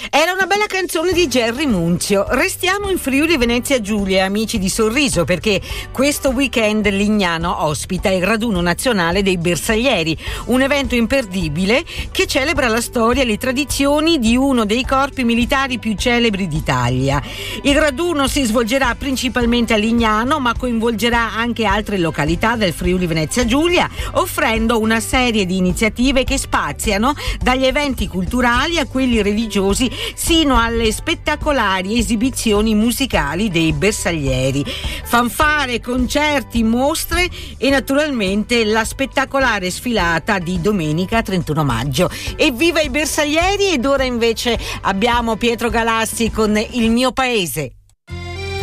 Era una bella canzone di Gerry Munzio. Restiamo in Friuli Venezia Giulia, amici di Sorriso, perché questo weekend Lignano ospita il raduno nazionale dei bersaglieri, un evento imperdibile che celebra la storia e le tradizioni di uno dei corpi militari più celebri d'Italia. Il raduno si svolgerà principalmente a Lignano, ma coinvolgerà anche altre località del Friuli Venezia Giulia, offrendo una serie di iniziative che spaziano dagli eventi culturali a quelli religiosi sino alle spettacolari esibizioni musicali dei bersaglieri. Fanfare, concerti, mostre e naturalmente la spettacolare sfilata di domenica 31 maggio. Evviva i bersaglieri! Ed ora invece abbiamo Pietro Galassi con Il mio paese.